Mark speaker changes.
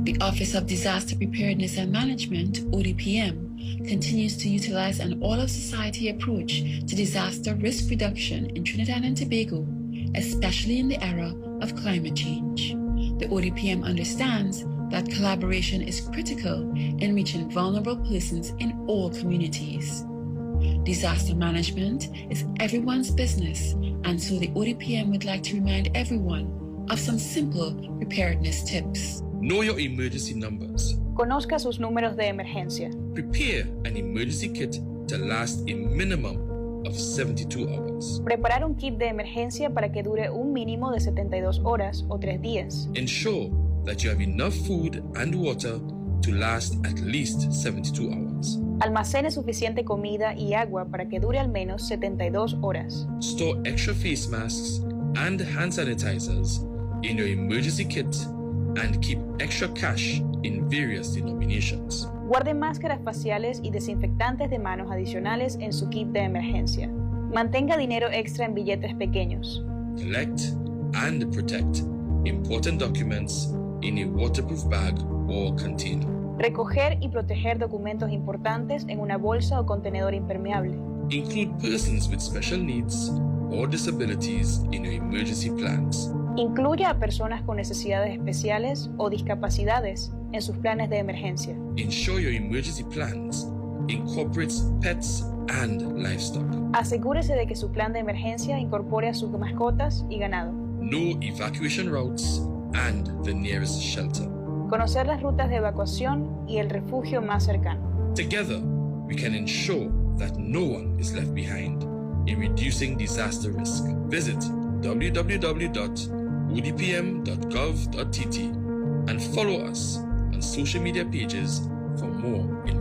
Speaker 1: The Office of Disaster Preparedness and Management, ODPM, continues to utilize an all-of-society approach to disaster risk reduction in Trinidad and Tobago, especially in the era of climate change. The ODPM understands that collaboration is critical in reaching vulnerable persons in all communities. Disaster management is everyone's business, and so the ODPM would like to remind everyone of some simple preparedness tips.
Speaker 2: Know your emergency numbers.
Speaker 3: Conozca sus números de emergencia.
Speaker 2: Prepare an emergency kit to last a minimum of 72 hours.
Speaker 3: Preparar un kit de emergencia para que dure un mínimo de 72 horas o 3 días.
Speaker 2: Ensure that you have enough food and water to last at least 72 hours.
Speaker 3: Almacene suficiente comida y agua para que dure al menos 72 horas.
Speaker 2: Store extra face masks and hand sanitizers in your emergency kit and keep extra cash in various denominations.
Speaker 3: Guarde máscaras faciales y desinfectantes de manos adicionales en su kit de emergencia. Mantenga dinero extra en billetes pequeños.
Speaker 2: Collect and protect important documents in a waterproof bag or container.
Speaker 3: Recoger y proteger documentos importantes en una bolsa o contenedor impermeable.
Speaker 2: Include persons with special needs or disabilities in your emergency plans.
Speaker 3: Incluya a personas con necesidades especiales o discapacidades en sus planes de emergencia.
Speaker 2: Ensure your emergency plans incorporates pets and livestock.
Speaker 3: Asegúrese de que su plan de emergencia incorpore a sus mascotas y ganado.
Speaker 2: Know evacuation routes and the nearest shelter.
Speaker 3: Conocer las rutas de evacuación y el refugio más cercano.
Speaker 2: Together, we can ensure that no one is left behind in reducing disaster risk. Visit www.odpm.gov.tt and follow us on social media pages for more